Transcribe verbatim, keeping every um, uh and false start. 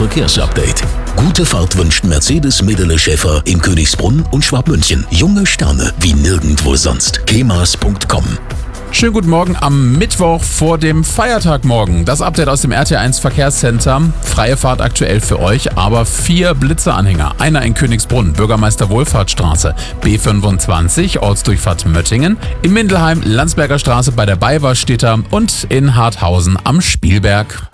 Verkehrsupdate. Gute Fahrt wünscht Mercedes Medele Schäfer in Königsbrunn und Schwabmünchen. Junge Sterne wie nirgendwo sonst. kemas punkt com. Schönen guten Morgen am Mittwoch vor dem Feiertag morgen. Das Update aus dem R T eins Verkehrscenter. Freie Fahrt aktuell für euch, aber vier Blitzeranhänger. Einer in Königsbrunn, Bürgermeister Wohlfahrtsstraße, B fünfundzwanzig, Ortsdurchfahrt Möttingen. In Mindelheim, Landsberger Straße bei der Baywarstädter und in Harthausen am Spielberg.